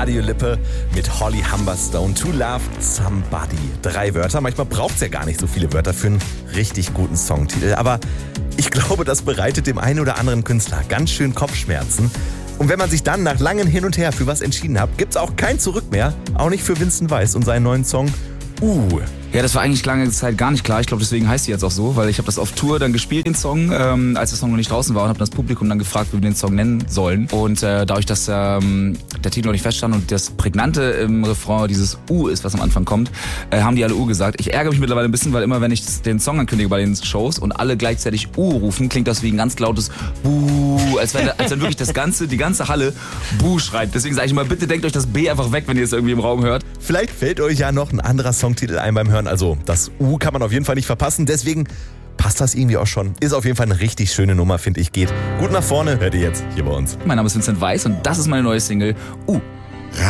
Radio Lippe mit Holly Humberstone. To Love Somebody. 3 Wörter. Manchmal braucht es ja gar nicht so viele Wörter für einen richtig guten Songtitel. Aber ich glaube, das bereitet dem einen oder anderen Künstler ganz schön Kopfschmerzen. Und wenn man sich dann nach langem Hin und Her für was entschieden hat, gibt's auch kein Zurück mehr. Auch nicht für Vincent Weiss und seinen neuen Song Ja, das war eigentlich lange Zeit gar nicht klar. Ich glaube, deswegen heißt sie jetzt auch so, weil ich habe das auf Tour dann gespielt, den Song, als der Song noch nicht draußen war, und habe das Publikum dann gefragt, wie wir den Song nennen sollen. Und dadurch, dass der Titel noch nicht feststand und das Prägnante im Refrain dieses ist, was am Anfang kommt, haben die alle gesagt. Ich ärgere mich mittlerweile ein bisschen, weil immer, wenn ich den Song ankündige bei den Shows und alle gleichzeitig rufen, klingt das wie ein ganz lautes Buh, als wenn wirklich die ganze Halle Buh schreit. Deswegen sage ich immer, bitte denkt euch das B einfach weg, wenn ihr es irgendwie im Raum hört. Vielleicht fällt euch ja noch ein anderer Songtitel ein beim Hören. Also das kann man auf jeden Fall nicht verpassen. Deswegen passt das irgendwie auch schon. Ist auf jeden Fall eine richtig schöne Nummer, finde ich. Geht gut nach vorne. Hört ihr jetzt hier bei uns. Mein Name ist Vincent Weiss und das ist meine neue Single